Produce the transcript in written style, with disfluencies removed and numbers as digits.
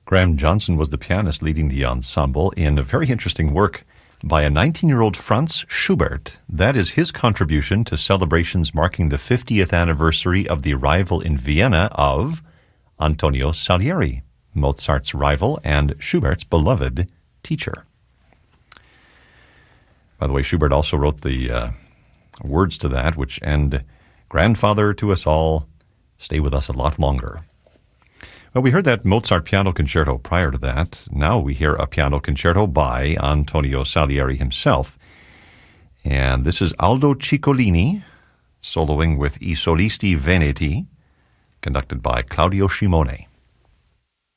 Graham Johnson was the pianist leading the ensemble in a very interesting work by a 19-year-old Franz Schubert. That is his contribution to celebrations marking the 50th anniversary of the arrival in Vienna of Antonio Salieri, Mozart's rival and Schubert's beloved teacher. By the way, Schubert also wrote the words to that, which end, "Grandfather to us all, stay with us a lot longer." Well, we heard that Mozart piano concerto prior to that. Now we hear a piano concerto by Antonio Salieri himself. And this is Aldo Ciccolini, soloing with I Solisti Veneti, conducted by Claudio Scimone.